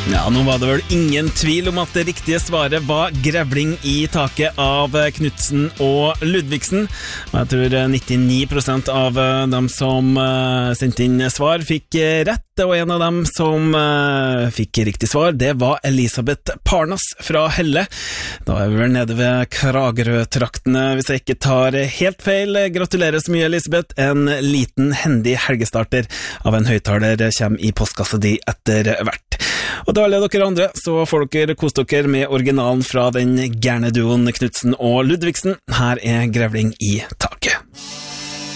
Ja, nå var det vel ingen tvil om at det riktige svaret var grevling i taket av Knudsen og Ludvigsen. Og jeg tror 99% av dem som sendte inn svar fikk rett, og en av dem som fikk riktig svar, det var Elisabeth Parnas fra Helle. Da er vi vel nede ved Kragerø-traktene, hvis jeg ikke tar helt feil. Gratulerer så mye, Elisabeth. En liten hendig helgestarter av en høyttaler kommer i postkassa di etter hvert. Og til alle dere andre, så får dere kose dere med originalen fra den gærne duoen Knudsen og Ludvigsen. Her er grevling i taket.